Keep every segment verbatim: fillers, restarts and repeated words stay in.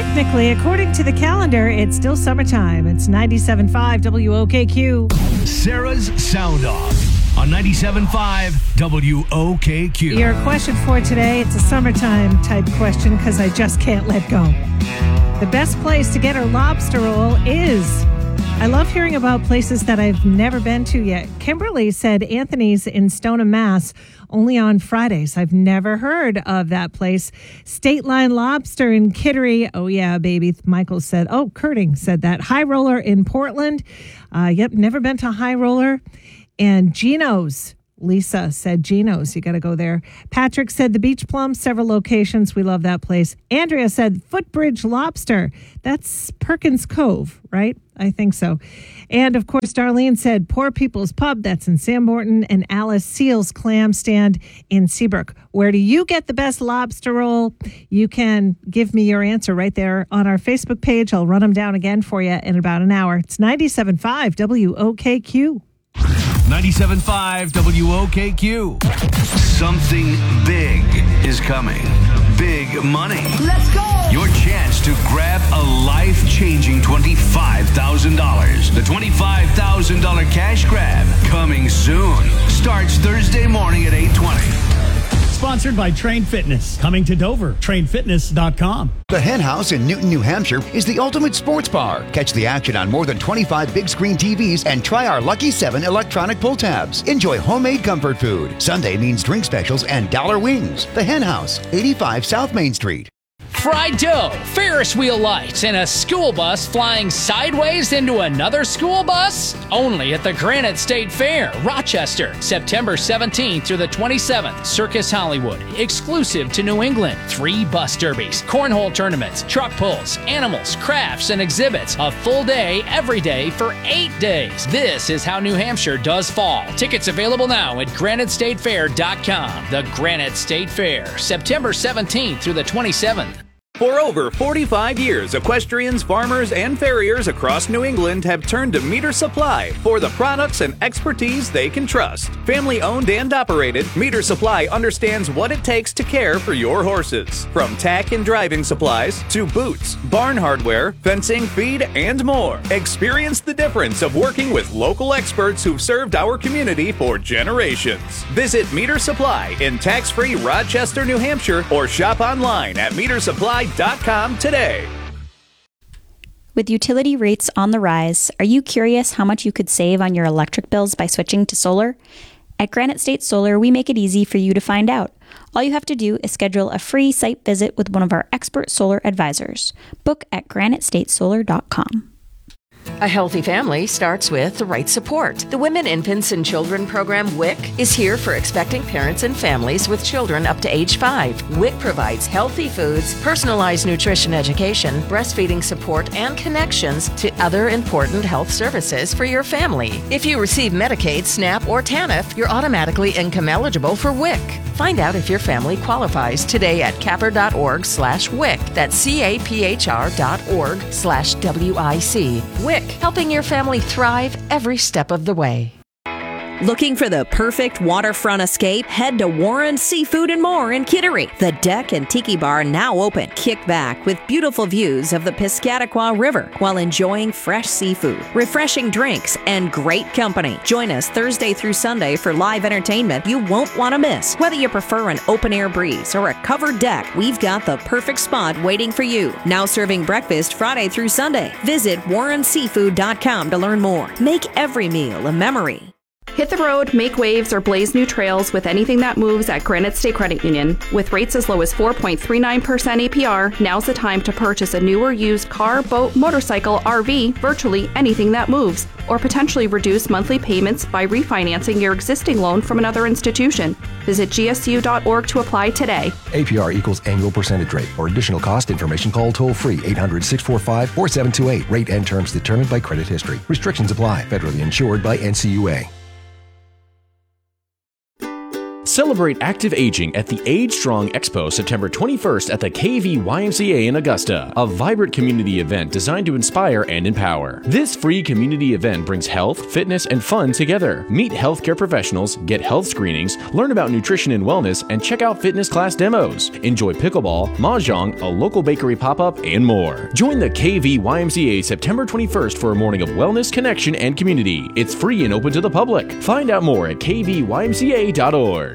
Technically, according to the calendar, it's still summertime. It's ninety-seven point five W O K Q. Sarah's Sound Off on ninety-seven point five W O K Q. Your question for today, it's a summertime type question because I just can't let go. The best place to get a lobster roll is... I love hearing about places that I've never been to yet. Kimberly said Anthony's in Stoneham, Mass, only on Fridays. I've never heard of that place. State Line Lobster in Kittery. Oh, yeah, baby. Michael said. Oh, Kurting said that. High Roller in Portland. Uh, yep, never been to High Roller. And Gino's. Lisa said Gino's. You got to go there. Patrick said the Beach Plum, several locations. We love that place. Andrea said Footbridge Lobster. That's Perkins Cove, right? I think so. And, of course, Darlene said Poor People's Pub. That's in Sam Morton. And Alice Seals Clam Stand in Seabrook. Where do you get the best lobster roll? You can give me your answer right there on our Facebook page. I'll run them down again for you in about an hour. It's ninety-seven point five W O K Q. ninety-seven point five W O K Q. Something big is coming. Big money. Let's go! Your chance to grab a life-changing twenty-five thousand dollars. The twenty-five thousand dollars cash grab coming soon. Starts Thursday morning at eight twenty. Sponsored by Train Fitness. Coming to Dover. train fitness dot com. The Hen House in Newton, New Hampshire is the ultimate sports bar. Catch the action on more than twenty-five big screen T Vs and try our Lucky seven electronic pull tabs. Enjoy homemade comfort food. Sunday means drink specials and dollar wings. The Hen House, eighty-five South Main Street. Fried dough, Ferris wheel lights, and a school bus flying sideways into another school bus? Only at the Granite State Fair, Rochester, September seventeenth through the twenty-seventh. Circus Hollywood, exclusive to New England. Three bus derbies, cornhole tournaments, truck pulls, animals, crafts, and exhibits. A full day every day for eight days. This is how New Hampshire does fall. Tickets available now at granite state fair dot com. The Granite State Fair, September seventeenth through the twenty-seventh. For over forty-five years, equestrians, farmers, and farriers across New England have turned to Meter Supply for the products and expertise they can trust. Family owned and operated, Meter Supply understands what it takes to care for your horses. From tack and driving supplies to boots, barn hardware, fencing, feed, and more. Experience the difference of working with local experts who've served our community for generations. Visit Meter Supply in tax-free Rochester, New Hampshire, or shop online at meter supply dot com today. With utility rates on the rise, are you curious how much you could save on your electric bills by switching to solar? At Granite State Solar, we make it easy for you to find out. All you have to do is schedule a free site visit with one of our expert solar advisors. Book at granite state solar dot com. A healthy family starts with the right support. The Women, Infants, and Children program, W I C, is here for expecting parents and families with children up to age five. W I C provides healthy foods, personalized nutrition education, breastfeeding support, and connections to other important health services for your family. If you receive Medicaid, SNAP, or TANF, you're automatically income eligible for W I C. Find out if your family qualifies today at capper.org slash WIC. That's C-A-P-H-R dot org slash W-I-C. W I C, helping your family thrive every step of the way. Looking for the perfect waterfront escape? Head to Warren Seafood and More in Kittery. The Deck and Tiki Bar now open. Kick back with beautiful views of the Piscataqua River while enjoying fresh seafood, refreshing drinks, and great company. Join us Thursday through Sunday for live entertainment you won't want to miss. Whether you prefer an open-air breeze or a covered deck, we've got the perfect spot waiting for you. Now serving breakfast Friday through Sunday. Visit warren seafood dot com to learn more. Make every meal a memory. Hit the road, make waves, or blaze new trails with anything that moves at Granite State Credit Union. With rates as low as four point three nine percent A P R, now's the time to purchase a new or used car, boat, motorcycle, R V, virtually anything that moves, or potentially reduce monthly payments by refinancing your existing loan from another institution. Visit G S U dot org to apply today. A P R equals annual percentage rate. For additional cost information, call toll-free eight hundred, six four five, four seven two eight. Rate and terms determined by credit history. Restrictions apply. Federally insured by N C U A. Celebrate active aging at the Age Strong Expo September twenty-first at the K V Y M C A in Augusta, a vibrant community event designed to inspire and empower. This free community event brings health, fitness, and fun together. Meet healthcare professionals, get health screenings, learn about nutrition and wellness, and check out fitness class demos. Enjoy pickleball, mahjong, a local bakery pop-up, and more. Join the K V Y M C A September twenty-first for a morning of wellness, connection, and community. It's free and open to the public. Find out more at k v y m c a dot org.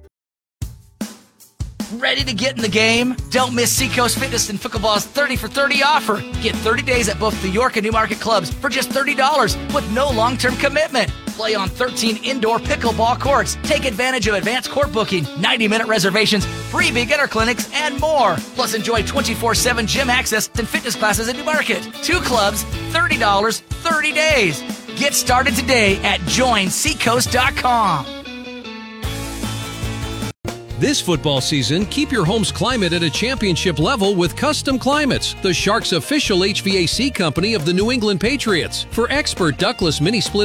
Ready to get in the game? Don't miss Seacoast Fitness and Pickleball's thirty for thirty offer. Get thirty days at both the York and Newmarket clubs for just thirty dollars with no long-term commitment. Play on thirteen indoor pickleball courts. Take advantage of advanced court booking, ninety minute reservations, free beginner clinics, and more. Plus enjoy twenty-four seven gym access and fitness classes at Newmarket. Two clubs, thirty dollars, thirty days. Get started today at join seacoast dot com. This football season, keep your home's climate at a championship level with Custom Climates, the Sharks' official H V A C company of the New England Patriots. For expert ductless mini split